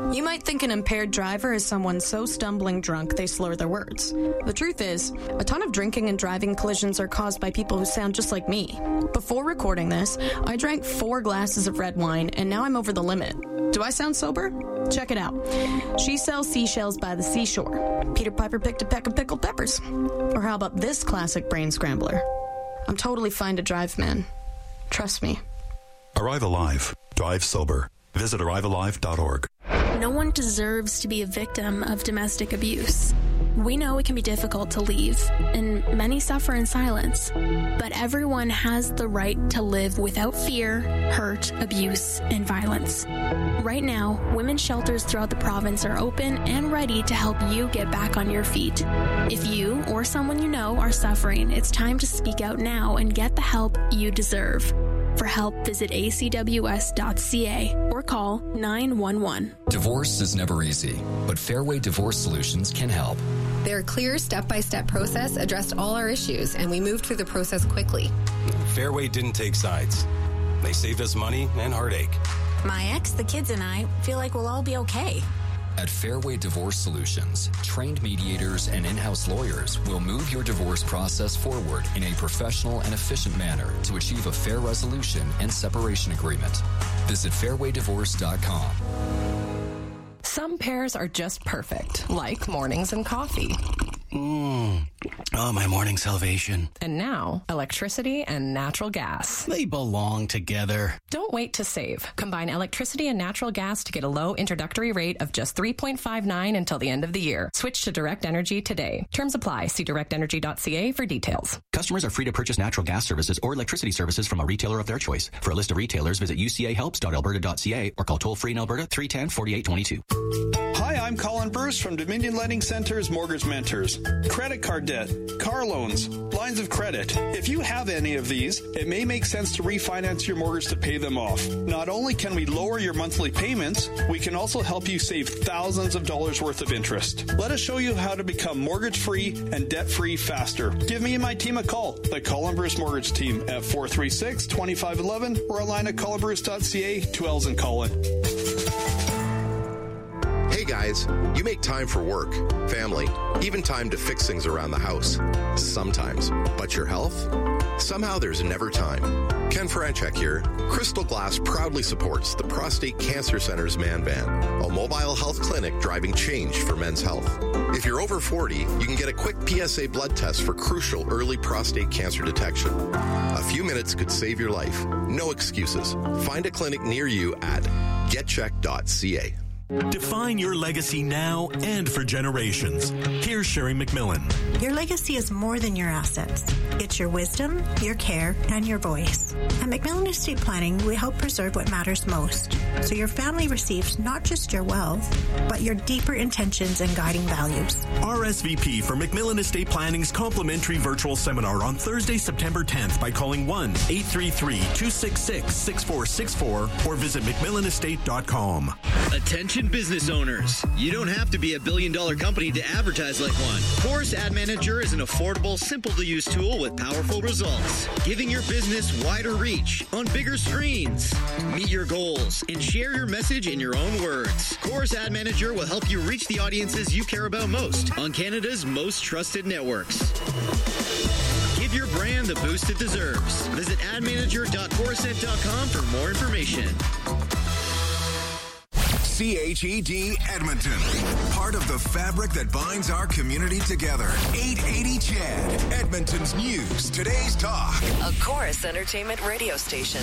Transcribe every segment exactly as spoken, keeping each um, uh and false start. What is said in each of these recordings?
You might think an impaired driver is someone so stumbling drunk they slur their words. The truth is, a ton of drinking and driving collisions are caused by people who sound just like me. Before recording this, I drank four glasses of red wine, and now I'm over the limit. Do I sound sober? Check it out. She sells seashells by the seashore. Peter Piper picked a peck of pickled peppers. Or how about this classic brain scrambler? I'm totally fine to drive, man. Trust me. Arrive Alive. Drive sober. Visit arrive alive dot org. No one deserves to be a victim of domestic abuse. We know it can be difficult to leave, and many suffer in silence. But everyone has the right to live without fear, hurt, abuse, and violence. Right now, women's shelters throughout the province are open and ready to help you get back on your feet. If you or someone you know are suffering, it's time to speak out now and get the help you deserve. For help, visit a c w s dot c a or call nine one one. Divorce is never easy, but Fairway Divorce Solutions can help. Their clear step-by-step process addressed all our issues, and we moved through the process quickly. Fairway didn't take sides. They saved us money and heartache. My ex, the kids, and I feel like we'll all be okay. At Fairway Divorce Solutions, trained mediators and in-house lawyers will move your divorce process forward in a professional and efficient manner to achieve a fair resolution and separation agreement. Visit fairway divorce dot com. Some pairs are just perfect, like mornings and coffee. Mmm. Oh, my morning salvation. And now, electricity and natural gas. They belong together. Don't wait to save. Combine electricity and natural gas to get a low introductory rate of just three point five nine until the end of the year. Switch to Direct Energy today. Terms apply. See direct energy dot c a for details. Customers are free to purchase natural gas services or electricity services from a retailer of their choice. For a list of retailers, visit u c a helps dot alberta dot c a or call toll-free in Alberta three one zero, four eight two two. Hi, I'm Colin Bruce from Dominion Lending Center's Mortgage Mentors. Credit card debt, car loans, lines of credit. If you have any of these, it may make sense to refinance your mortgage to pay them off. Not only can we lower your monthly payments, we can also help you save thousands of dollars worth of interest. Let us show you how to become mortgage-free and debt-free faster. Give me and my team a call, the Colin Bruce Mortgage Team, at four three six, two five one one or online at colin bruce dot c a, two L's in Colin. Hey guys, you make time for work, family, even time to fix things around the house. Sometimes. But your health? Somehow there's never time. Ken Franchek here. Crystal Glass proudly supports the Prostate Cancer Center's Man Van, a mobile health clinic driving change for men's health. If you're over forty, you can get a quick P S A blood test for crucial early prostate cancer detection. A few minutes could save your life. No excuses. Find a clinic near you at get check dot c a. Define your legacy now and for generations. Here's Sherry McMillan. Your legacy is more than your assets. It's your wisdom, your care, and your voice. At McMillan Estate Planning, we help preserve what matters most, so your family receives not just your wealth, but your deeper intentions and guiding values. R S V P for McMillan Estate Planning's complimentary virtual seminar on Thursday, September tenth by calling one eight three three, two six six, six four six four or visit mcmillan estate dot com. Attention business owners. You don't have to be a billion dollar company to advertise like one. Chorus Ad Manager is an affordable, simple to use tool with powerful results, giving your business wider reach on bigger screens. Meet your goals and share your message in your own words. Chorus Ad Manager will help you reach the audiences you care about most on Canada's most trusted networks. Give your brand the boost it deserves. Visit ad manager dot corusent dot com for more information. C H E D Edmonton, part of the fabric that binds our community together. eight eighty C H E D, Edmonton's news, today's talk. A Chorus Entertainment radio station.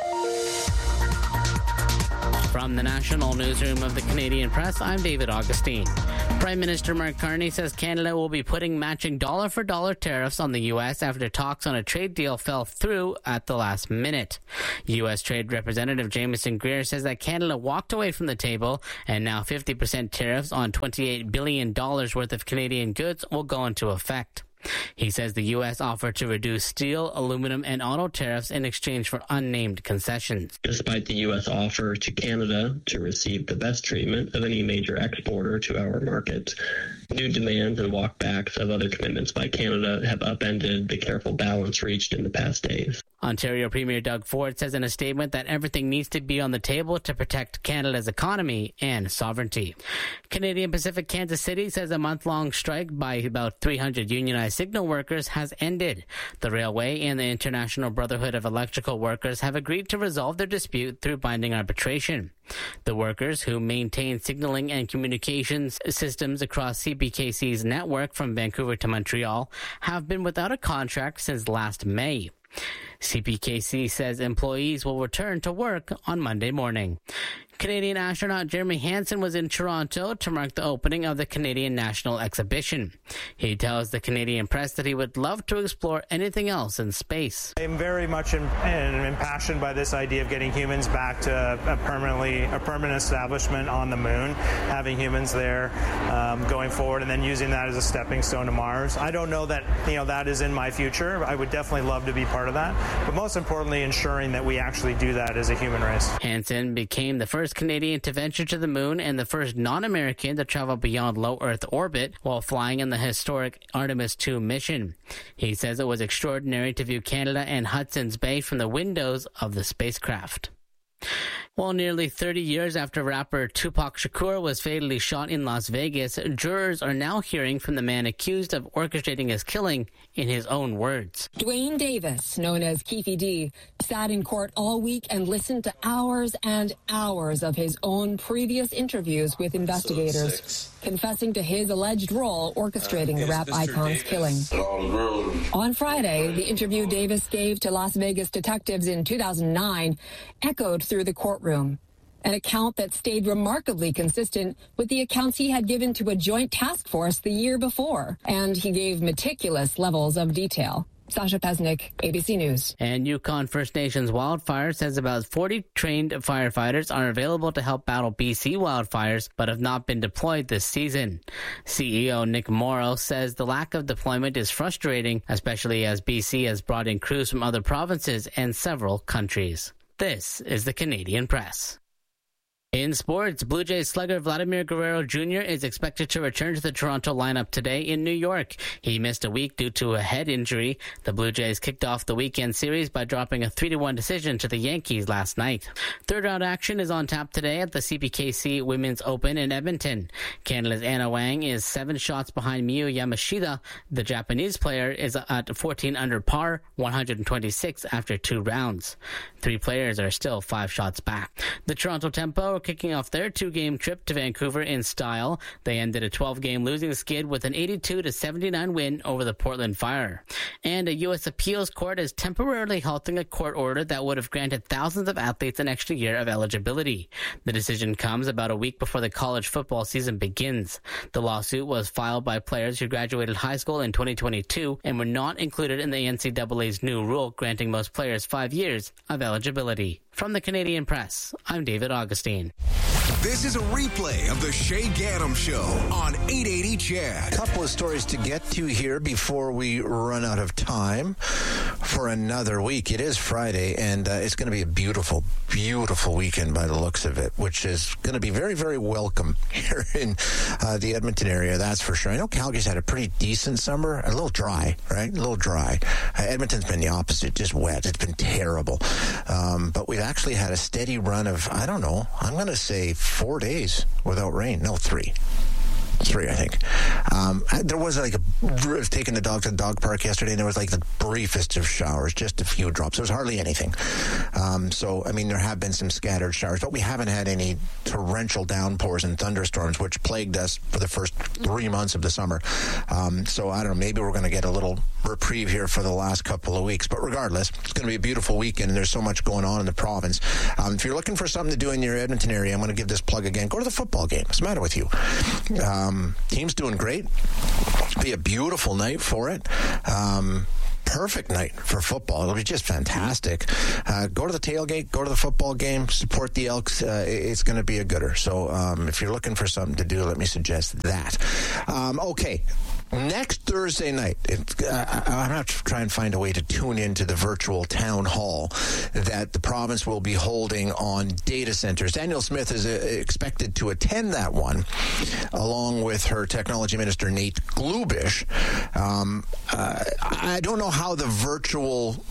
From the National Newsroom of the Canadian Press, I'm David Augustine. Prime Minister Mark Carney says Canada will be putting matching dollar-for-dollar tariffs on the U S after talks on a trade deal fell through at the last minute. U S Trade Representative Jameson Greer says that Canada walked away from the table, and now fifty percent tariffs on twenty-eight billion dollars worth of Canadian goods will go into effect. He says the U S offered to reduce steel, aluminum, and auto tariffs in exchange for unnamed concessions. Despite the U S offer to Canada to receive the best treatment of any major exporter to our market, new demands and walkbacks of other commitments by Canada have upended the careful balance reached in the past days. Ontario Premier Doug Ford says in a statement that everything needs to be on the table to protect Canada's economy and sovereignty. Canadian Pacific Kansas City says a month-long strike by about three hundred unionized signal workers has ended. The railway and the International Brotherhood of Electrical Workers have agreed to resolve their dispute through binding arbitration. The workers, who maintain signaling and communications systems across C P K C's network from Vancouver to Montreal, have been without a contract since last May. C P K C says employees will return to work on Monday morning. Canadian astronaut Jeremy Hansen was in Toronto to mark the opening of the Canadian National Exhibition. He tells the Canadian Press that he would love to explore anything else in space. I'm very much in, in, impassioned by this idea of getting humans back to a permanently a permanent establishment on the moon, having humans there um, going forward, and then using that as a stepping stone to Mars. I don't know that you know that is in my future. I would definitely love to be part of that, but most importantly, ensuring that we actually do that as a human race. Hansen became the first Canadian to venture to the moon and the first non-American to travel beyond low Earth orbit while flying in the historic Artemis two mission. He says it was extraordinary to view Canada and Hudson's Bay from the windows of the spacecraft. Well, nearly thirty years after rapper Tupac Shakur was fatally shot in Las Vegas, jurors are now hearing from the man accused of orchestrating his killing in his own words. Dwayne Davis, known as Keefe D, sat in court all week and listened to hours and hours of his own previous interviews with investigators, confessing to his alleged role orchestrating uh, the rap Mister icon's Davis. killing. On Friday, the interview Davis gave to Las Vegas detectives in two thousand nine echoed through the courtroom, an account that stayed remarkably consistent with the accounts he had given to a joint task force the year before, and he gave meticulous levels of detail. Sasha Pesnick, A B C News. And Yukon First Nations Wildfire says about forty trained firefighters are available to help battle B C wildfires, but have not been deployed this season. C E O Nick Morrow says the lack of deployment is frustrating, especially as B C has brought in crews from other provinces and several countries. This is the Canadian Press. In sports, Blue Jays slugger Vladimir Guerrero Junior is expected to return to the Toronto lineup today in New York. He missed a week due to a head injury. The Blue Jays kicked off the weekend series by dropping a three to one decision to the Yankees last night. Third round action is on tap today at the C P K C Women's Open in Edmonton. Canada's Anna Wang is seven shots behind Miyu Yamashita. The Japanese player is at fourteen under par, one hundred twenty-six after two rounds. Three players are still five shots back. The Toronto Tempo are kicking off their two-game trip to Vancouver in style. They ended a twelve-game losing skid with an eighty-two to seventy-nine win over the Portland Fire. And a U S appeals court is temporarily halting a court order that would have granted thousands of athletes an extra year of eligibility. The decision comes about a week before the college football season begins. The lawsuit was filed by players who graduated high school in twenty twenty-two and were not included in the N C double A's new rule granting most players five years of eligibility. From the Canadian Press, I'm David Augustine. This is a replay of the Shay Gaddam Show on eight eighty C H A D. A couple of stories to get to here before we run out of time for another week. It is Friday, and uh, it's going to be a beautiful, beautiful weekend by the looks of it, which is going to be very, very welcome here in uh, the Edmonton area, that's for sure. I know Calgary's had a pretty decent summer, a little dry, right? A little dry. Uh, Edmonton's been the opposite, just wet. It's been terrible. Um, but we've actually had a steady run of, I don't know, I'm going to say four days without rain. No, three. Three, I think. Um, there was like a, I was taking the dog to the dog park yesterday, and there was like the briefest of showers, just a few drops. There was hardly anything. Um, so, I mean, there have been some scattered showers, but we haven't had any torrential downpours and thunderstorms, which plagued us for the first three months of the summer. Um, so, I don't know, maybe we're going to get a little reprieve here for the last couple of weeks. But regardless, it's going to be a beautiful weekend, and there's so much going on in the province. Um, if you're looking for something to do in your Edmonton area, I'm going to give this plug again. Go to the football game. What's the matter with you? Um, Um, team's doing great. It'll be a beautiful night for it. Um, perfect night for football. It'll be just fantastic. Uh, go to the tailgate, go to the football game, support the Elks. Uh, it's going to be a gooder. So um, if you're looking for something to do, let me suggest that. Um, okay. Next Thursday night, it, uh, I'm going to try and find a way to tune into the virtual town hall that the province will be holding on data centers. Danielle Smith is uh, expected to attend that one, along with her technology minister, Nate Glubish. Um, uh, I don't know how the virtual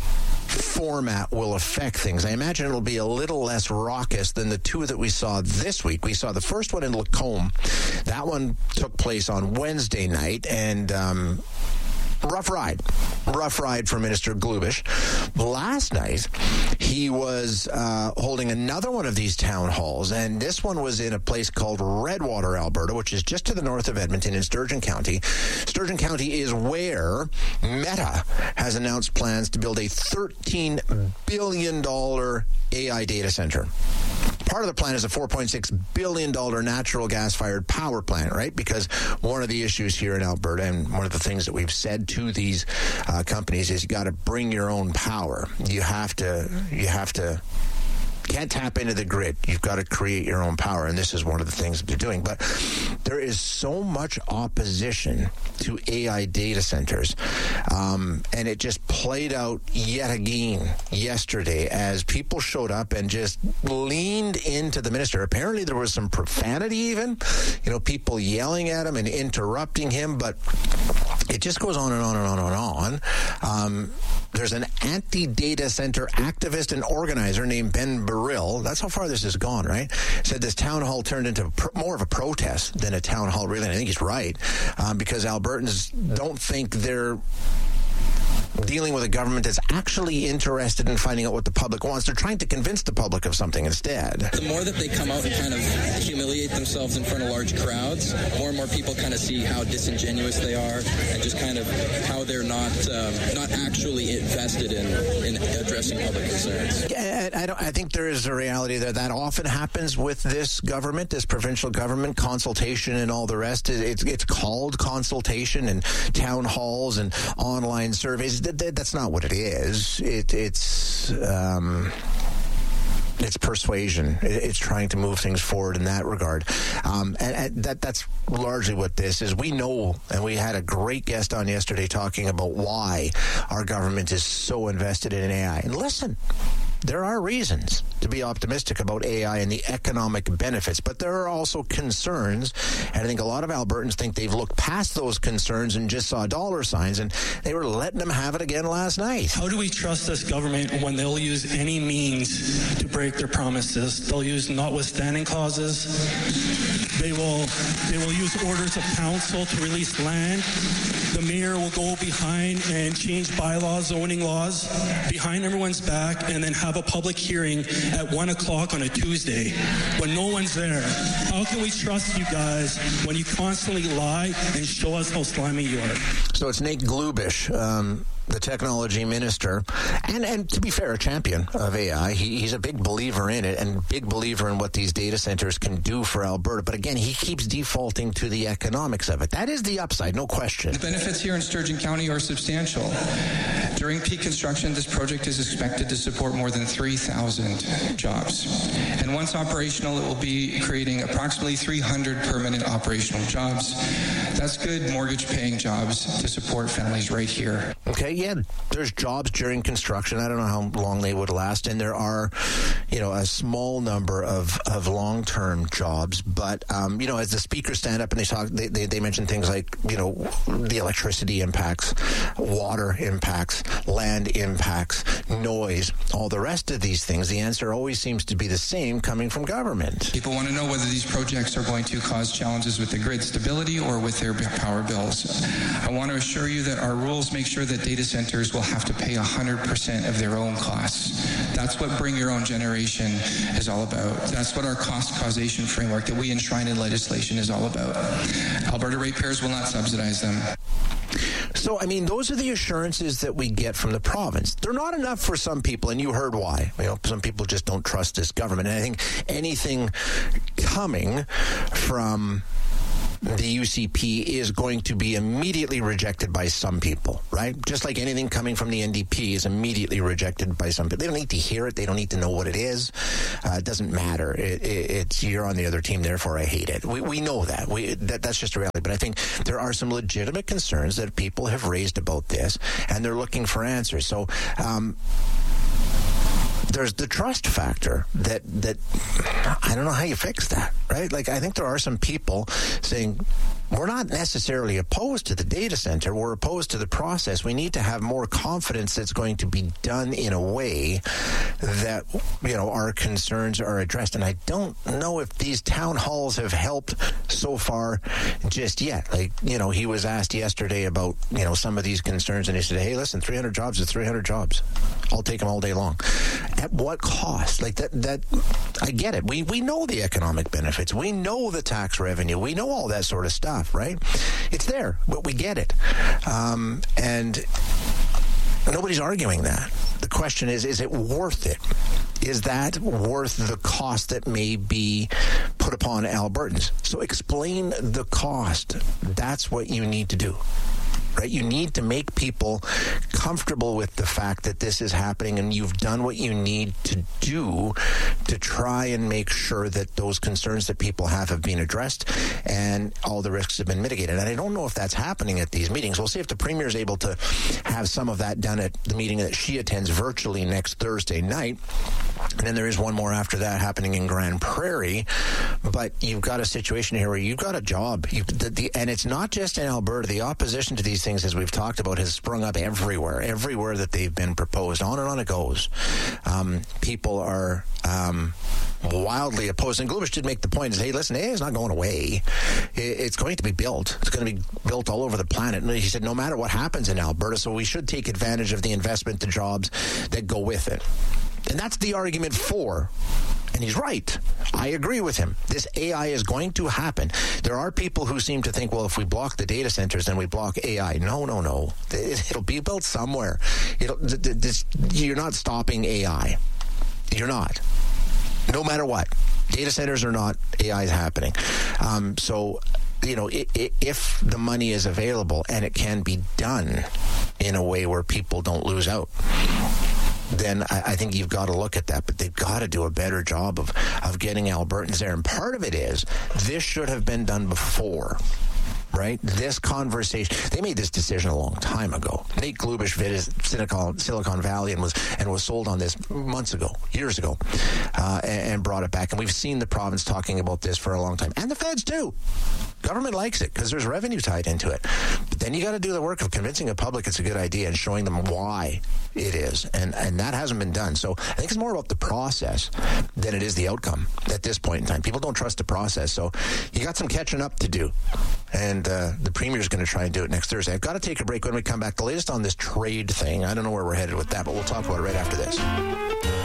format will affect things. I imagine it'll be a little less raucous than the two that we saw this week. We saw the first one in Lacombe. That one took place on Wednesday night, and um, rough ride. Rough ride for Minister Glubish. Last night, he was uh, holding another one of these town halls, and this one was in a place called Redwater, Alberta, which is just to the north of Edmonton in Sturgeon County. Sturgeon County is where Meta has announced plans to build a thirteen billion dollars A I data center. Part of the plan is a four point six billion dollars natural gas-fired power plant, right? Because one of the issues here in Alberta, and one of the things that we've said to these uh, companies, is you got to bring your own power. You have to, you have to, can't tap into the grid. You've got to create your own power, and this is one of the things that they're doing. But there is so much opposition to A I data centers, um, and it just played out yet again yesterday as people showed up and just leaned into the minister. Apparently there was some profanity even, you know, people yelling at him and interrupting him, but it just goes on and on and on and on. Um, there's an anti-data center activist and organizer named Ben Burrill. That's how far this has gone, right? Said this town hall turned into pr- more of a protest than a town hall, really. And I think he's right, um, because Albertans don't think they're dealing with a government that's actually interested in finding out what the public wants. They're trying to convince the public of something instead. The more that they come out and kind of humiliate themselves in front of large crowds, more and more people kind of see how disingenuous they are and just kind of how they're not um, not actually invested in, in addressing public concerns. Yeah, I, don't, I think there is a reality that that often happens with this government, this provincial government, consultation and all the rest. It's, it's called consultation and town halls and online surveys. That's not what it is. It, it's um, it's persuasion. It's trying to move things forward in that regard. Um, and, and that that's largely what this is. We know, and we had a great guest on yesterday talking about why our government is so invested in A I. And listen, there are reasons to be optimistic about A I and the economic benefits, but there are also concerns, and I think a lot of Albertans think they've looked past those concerns and just saw dollar signs, and they were letting them have it again last night. How do we trust this government when they'll use any means to break their promises? They'll use notwithstanding clauses. They will, they will use orders of council to release land. The mayor will go behind and change bylaws, zoning laws, behind everyone's back, and then have a public hearing at one o'clock on a Tuesday when no one's there. How can we trust you guys when you constantly lie and show us how slimy you are? So it's Nate Glubish, um, the technology minister, and, and to be fair, a champion of A I. He, he's a big believer in it and big believer in what these data centers can do for Alberta. But again, he keeps defaulting to the economics of it. That is the upside, no question. The benefits here in Sturgeon County are substantial. During peak construction, this project is expected to support more than three thousand jobs. And once operational, it will be creating approximately three hundred permanent operational jobs. That's good mortgage-paying jobs to support families right here. Okay, yeah, there's jobs during construction. I don't know how long they would last, and there are, you know, a small number of, of long-term jobs. But, um, you know, as the speakers stand up and they talk, they, they, they mention things like, you know, the electricity impacts, water impacts, land impacts, noise, all the rest of these things. The answer always seems to be the same coming from government. People want to know whether these projects are going to cause challenges with the grid stability or with their power bills. I want to assure you that our rules make sure that data centers will have to pay one hundred percent of their own costs. That's what Bring Your Own Generation is all about. That's what our cost causation framework that we enshrine in legislation is all about. Alberta ratepayers will not subsidize them. So, I mean, those are the assurances that we get from the province. They're not enough for some people, and you heard why. You know, some people just don't trust this government. And I think anything coming from the U C P is going to be immediately rejected by some people, right? Just like anything coming from the N D P is immediately rejected by some people. They don't need to hear it. They don't need to know what it is. Uh, it doesn't matter. It, it, it's you're on the other team, therefore I hate it. We we know that. We that, that's just a reality. But I think there are some legitimate concerns that people have raised about this, and they're looking for answers. So, um, there's the trust factor that, that I don't know how you fix that, right? Like, I think there are some people saying, we're not necessarily opposed to the data center. We're opposed to the process. We need to have more confidence that it's going to be done in a way that, you know, our concerns are addressed. And I don't know if these town halls have helped so far just yet. Like, you know, he was asked yesterday about, you know, some of these concerns, and he said, hey, listen, three hundred jobs is three hundred jobs. I'll take them all day long. At what cost? Like that, that I get it. We, we know the economic benefits. We know the tax revenue. We know all that sort of stuff, right? It's there, but we get it. Um, and nobody's arguing that. The question is, is it worth it? Is that worth the cost that may be put upon Albertans? So explain the cost. That's what you need to do. Right? You need to make people comfortable with the fact that this is happening, and you've done what you need to do to try and make sure that those concerns that people have have been addressed and all the risks have been mitigated. And I don't know if that's happening at these meetings. We'll see if the Premier is able to have some of that done at the meeting that she attends virtually next Thursday night. And then there is one more after that happening in Grand Prairie. But you've got a situation here where you've got a job. You've, the, the, and it's not just in Alberta. The opposition to these things, as we've talked about, has sprung up everywhere, everywhere that they've been proposed. On and on it goes. Um, people are um, wildly opposed. And Glubish did make the point, is, hey, listen, A I is not going away. It's going to be built. It's going to be built all over the planet. And he said, no matter what happens in Alberta, so we should take advantage of the investment, the jobs that go with it. And that's the argument for. And he's right. I agree with him. This A I is going to happen. There are people who seem to think, well, if we block the data centers, then we block A I. No, no, no. It'll be built somewhere. It'll, this, you're not stopping A I. You're not. No matter what. Data centers or not, A I is happening. Um, so, you know, it, it, if the money is available and it can be done in a way where people don't lose out, then I, I think you've got to look at that. But they've got to do a better job of, of getting Albertans there. And part of it is, this should have been done before. Right? This conversation, they made this decision a long time ago. Nate Glubish visited Silicon, Silicon Valley and was and was sold on this months ago, years ago, uh, and, and brought it back. And we've seen the province talking about this for a long time. And the feds too. Government likes it because there's revenue tied into it. But then you got to do the work of convincing the public it's a good idea and showing them why it is. And, and that hasn't been done. So I think it's more about the process than it is the outcome at this point in time. People don't trust the process. So you got some catching up to do. And uh, the Premier's going to try and do it next Thursday. I've got to take a break. When we come back, the latest on this trade thing. I don't know where we're headed with that, but we'll talk about it right after this.